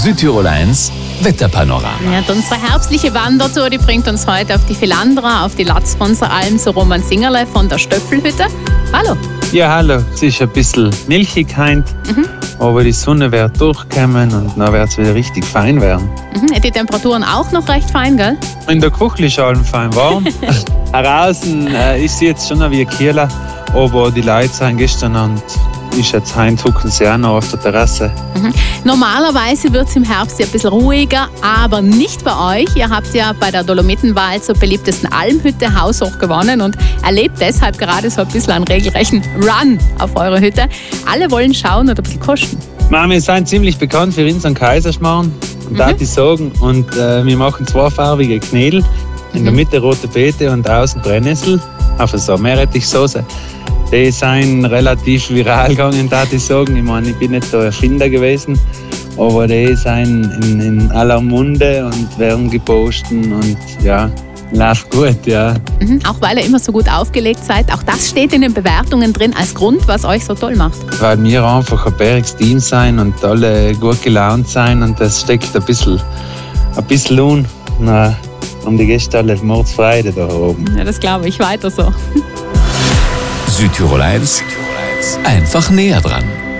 Südtirol 1 Wetterpanorama. Ja, und unsere herbstliche Wandertour, die bringt uns heute auf die Philandra, auf die Latzfonser Alm zu Roman Singerle von der Stöffelhütte. Hallo. Ja, hallo. Es ist ein bisschen milchig heint, aber die Sonne wird durchkommen und dann wird es wieder richtig fein werden. Die Temperaturen auch noch recht fein, gell? In der Küche ist allem fein warm. Draußen ist es jetzt schon noch wie Kieler, aber die Leute sind gestern und ist jetzt heint, hucken sie auch noch auf der Terrasse. Normalerweise wird es im Herbst ja ein bisschen ruhiger, aber nicht bei euch. Ihr habt ja bei der Dolomitenwahl zur beliebtesten Almhütte haushoch gewonnen und erlebt deshalb gerade so ein bisschen einen regelrechten Run auf eure Hütte. Alle wollen schauen und ein bisschen kosten. Wir sind ziemlich bekannt für unseren Kaiserschmarrn, darf ich sagen. Und wir machen zweifarbige Knädel. In der Mitte rote Beete und außen Brennnessel. Auf so Meerrettichsoße. Die sind relativ viral gegangen, darf ich sagen. Ich meine, ich bin nicht der Erfinder gewesen, aber die sind in aller Munde und werden gepostet und ja, läuft gut, ja. Auch weil ihr immer so gut aufgelegt seid. Auch das steht in den Bewertungen drin als Grund, was euch so toll macht. Weil wir einfach ein bäriges Team sein und alle gut gelaunt sein und das steckt ein bisschen um die Gäste alle Mordsfreude da oben. Ja, das glaube ich. Weiter so. Südtirol 1 einfach näher dran.